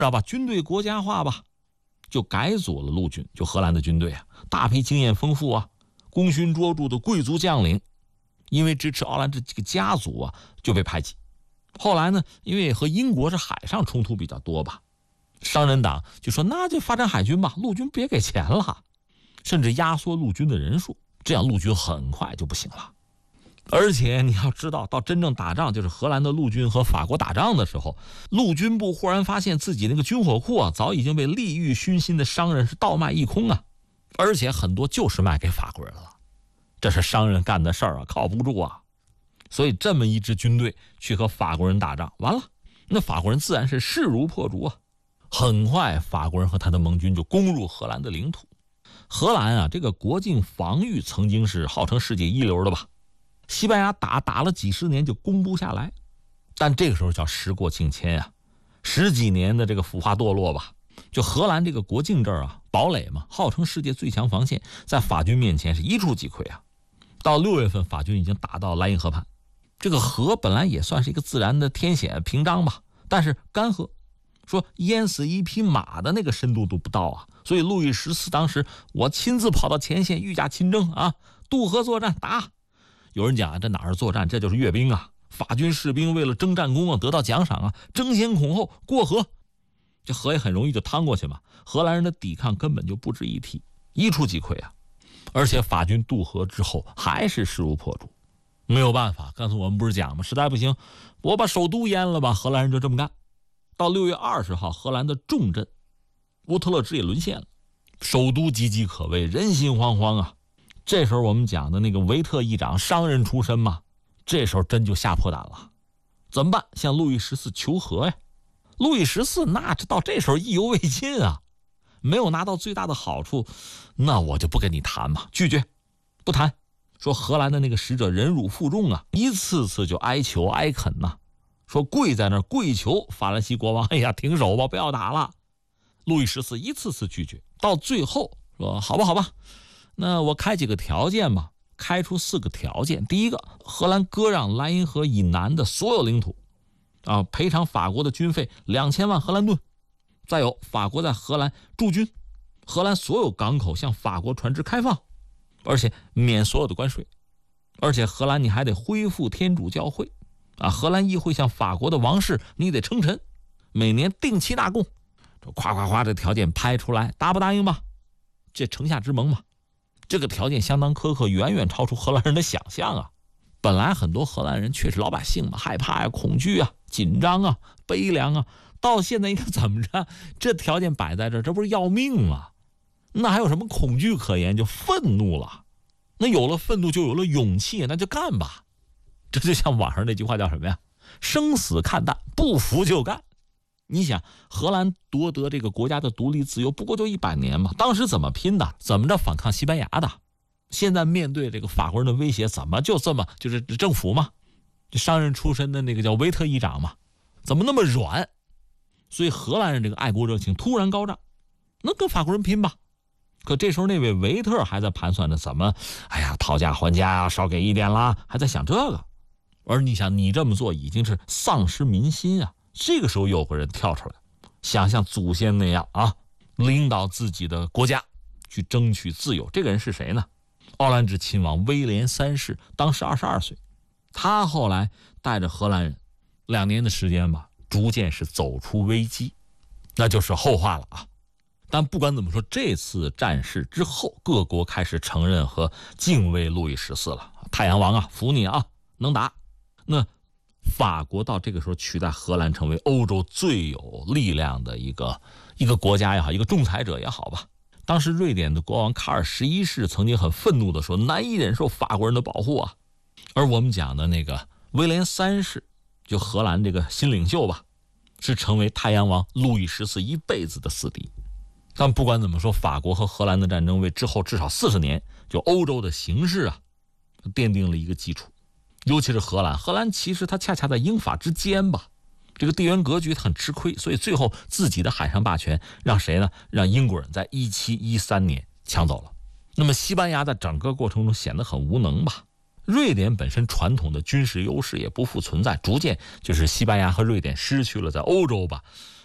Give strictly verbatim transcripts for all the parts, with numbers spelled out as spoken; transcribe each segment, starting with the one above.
要把军队国家化吧，就改组了陆军，就荷兰的军队啊，大批经验丰富啊、功勋卓著的贵族将领，因为支持奥兰治这个家族啊，就被排挤。后来呢，因为和英国是海上冲突比较多吧，商人党就说那就发展海军吧，陆军别给钱了，甚至压缩陆军的人数，这样陆军很快就不行了。而且你要知道，到真正打仗，就是荷兰的陆军和法国打仗的时候，陆军部忽然发现自己那个军火库啊，早已经被利欲熏心的商人是倒卖一空啊，而且很多就是卖给法国人了。这是商人干的事儿啊，靠不住啊。所以这么一支军队去和法国人打仗，完了，那法国人自然是势如破竹啊。很快，法国人和他的盟军就攻入荷兰的领土。荷兰啊，这个国境防御曾经是号称世界一流的吧。西班牙打打了几十年就攻不下来，但这个时候叫时过境迁啊，十几年的这个腐化堕落吧，就荷兰这个国境这儿啊，堡垒嘛，号称世界最强防线，在法军面前是一触即溃啊。到六月份，法军已经打到莱茵河畔，这个河本来也算是一个自然的天险屏障吧，但是干涸，说淹死一匹马的那个深度都不到啊。所以路易十四当时我亲自跑到前线御驾亲征啊，渡河作战打。有人讲这哪是作战，这就是阅兵啊！法军士兵为了争战功啊，得到奖赏啊，争先恐后过河，这河也很容易就趟过去嘛。荷兰人的抵抗根本就不值一提，一触即溃啊！而且法军渡河之后还是势如破竹，没有办法。刚才我们不是讲吗？实在不行，我把首都淹了吧！荷兰人就这么干。到六月二十号，荷兰的重镇乌特勒支也沦陷了，首都岌岌可危，人心惶惶啊！这时候我们讲的那个维特议长，商人出身嘛，这时候真就吓破胆了，怎么办？向路易十四求和呀。路易十四那到这时候意犹未尽啊，没有拿到最大的好处，那我就不跟你谈嘛，拒绝不谈。说荷兰的那个使者忍辱负重啊，一次次就哀求哀恳呐、啊，说跪在那儿跪求法兰西国王，哎呀，停手吧，不要打了。路易十四一次次拒绝，到最后说好吧好吧，那我开几个条件吧，开出四个条件。第一个，荷兰割让莱茵河以南的所有领土，啊，赔偿法国的军费两千万荷兰盾。再有，法国在荷兰驻军，荷兰所有港口向法国船只开放，而且免所有的关税。而且荷兰你还得恢复天主教会，啊，荷兰议会向法国的王室你得称臣，每年定期纳贡。这夸夸夸这条件拍出来，答不答应吧？这城下之盟嘛。这个条件相当苛刻，远远超出荷兰人的想象啊！本来很多荷兰人确实老百姓嘛，害怕呀、恐惧啊、紧张啊、悲凉啊，到现在应该怎么着？这条件摆在这儿，这不是要命吗？那还有什么恐惧可言？就愤怒了。那有了愤怒，就有了勇气，那就干吧。这就像网上那句话叫什么呀？生死看淡，不服就干。你想，荷兰夺得这个国家的独立自由不过就一百年嘛，当时怎么拼的？怎么着反抗西班牙的？现在面对这个法国人的威胁，怎么就这么就是政府嘛，这商人出身的那个叫维特议长嘛，怎么那么软？所以荷兰人这个爱国热情突然高涨，那跟法国人拼吧。可这时候那位维特还在盘算着怎么，哎呀，讨价还价啊，少给一点啦，还在想这个。而你想，你这么做已经是丧失民心啊。这个时候有个人跳出来，想像祖先那样啊，领导自己的国家去争取自由。这个人是谁呢？奥兰治亲王威廉三世，当时二十二岁。他后来带着荷兰人两年的时间吧，逐渐是走出危机，那就是后话了啊。但不管怎么说，这次战事之后，各国开始承认和敬畏路易十四了。太阳王啊，服你啊，能打。那法国到这个时候取代荷兰成为欧洲最有力量的一个一个国家也好，一个仲裁者也好吧。当时瑞典的国王卡尔十一世曾经很愤怒地说，难以忍受法国人的保护啊。而我们讲的那个威廉三世，就荷兰这个新领袖吧，是成为太阳王路易十四一辈子的死敌。但不管怎么说，法国和荷兰的战争为之后至少四十年就欧洲的形势啊奠定了一个基础。尤其是荷兰，荷兰其实它恰恰在英法之间吧，这个地缘格局它很吃亏，所以最后自己的海上霸权让谁呢？让英国人在一七一三年抢走了。那么西班牙在整个过程中显得很无能吧。瑞典本身传统的军事优势也不复存在，逐渐就是西班牙和瑞典失去了在欧洲吧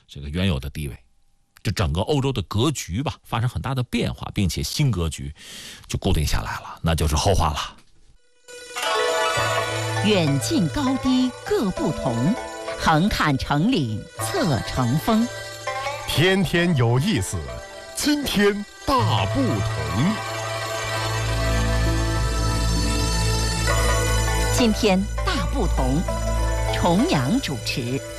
这个原有的地位，这整个欧洲的格局吧发生很大的变化，并且新格局就固定下来了，那就是后话了。 远近高低各不同，横看成岭侧成峰。 天天有意思，今天大不同。 今天大不同，重阳主持。